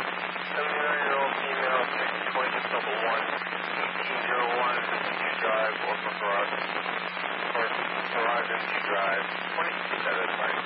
79-year-old female, 620, double 1, 1801, Vinci Drive, Orphan Garage, or Garage MG Drive, 20, that's fine.